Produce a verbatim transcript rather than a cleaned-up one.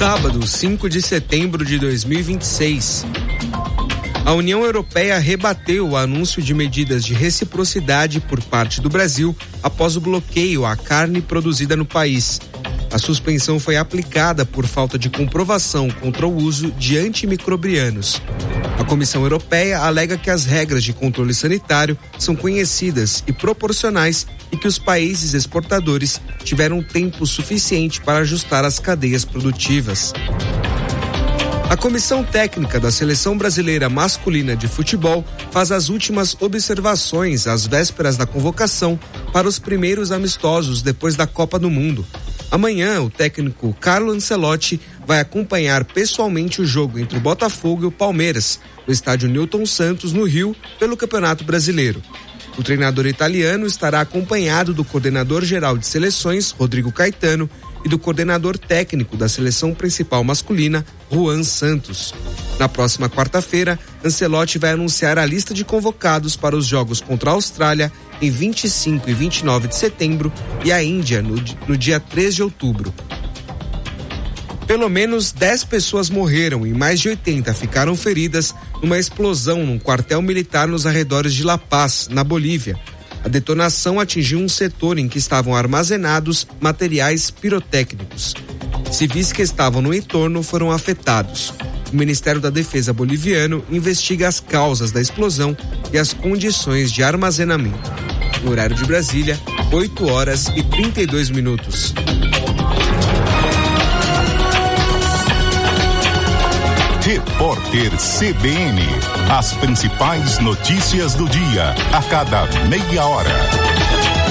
Sábado, cinco de setembro de dois mil e vinte e seis. A União Europeia rebateu o anúncio de medidas de reciprocidade por parte do Brasil após o bloqueio à carne produzida no país. A suspensão foi aplicada por falta de comprovação contra o uso de antimicrobianos. A Comissão Europeia alega que as regras de controle sanitário são conhecidas e proporcionais e que os países exportadores tiveram tempo suficiente para ajustar as cadeias produtivas. A Comissão Técnica da Seleção Brasileira Masculina de Futebol faz as últimas observações às vésperas da convocação para os primeiros amistosos depois da Copa do Mundo. Amanhã, o técnico Carlo Ancelotti vai acompanhar pessoalmente o jogo entre o Botafogo e o Palmeiras, no estádio Newton Santos, no Rio, pelo Campeonato Brasileiro. O treinador italiano estará acompanhado do coordenador geral de seleções, Rodrigo Caetano, e do coordenador técnico da seleção principal masculina, Juan Santos. Na próxima quarta-feira, Ancelotti vai anunciar a lista de convocados para os jogos contra a Austrália em vinte e cinco e vinte e nove de setembro e a Índia no, no dia três de outubro. Pelo menos dez pessoas morreram e mais de oitenta ficaram feridas numa explosão num quartel militar nos arredores de La Paz, na Bolívia. A detonação atingiu um setor em que estavam armazenados materiais pirotécnicos. Civis que estavam no entorno foram afetados. O Ministério da Defesa boliviano investiga as causas da explosão e as condições de armazenamento. No horário de Brasília, oito horas e trinta e dois minutos. Repórter C B N. As principais notícias do dia, a cada meia hora.